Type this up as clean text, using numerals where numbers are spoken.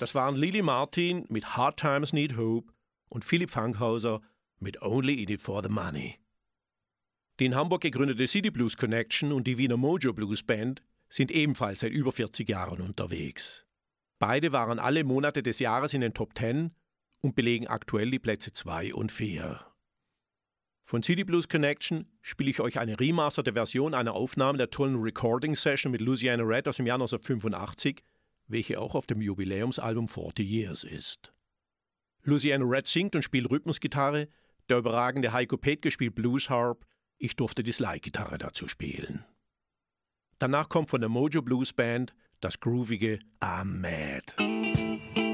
Das waren Lily Martin mit Hard Times Need Hope und Philipp Fankhauser mit Only in it for the Money. Die in Hamburg gegründete City Blues Connection und die Wiener Mojo Blues Band sind ebenfalls seit über 40 Jahren unterwegs. Beide waren alle Monate des Jahres in den Top 10 und belegen aktuell die Plätze 2 und 4. Von City Blues Connection spiele ich euch eine remasterte Version einer Aufnahme der tollen Recording Session mit Louisiana Red aus dem Jahr 1985, welche auch auf dem Jubiläumsalbum 40 Years ist. Louisiana Red singt und spielt Rhythmusgitarre, der überragende Heiko Petke spielt Blues Harp, ich durfte die Slide-Gitarre dazu spielen. Danach kommt von der Mojo Blues Band das groovige I'm Mad.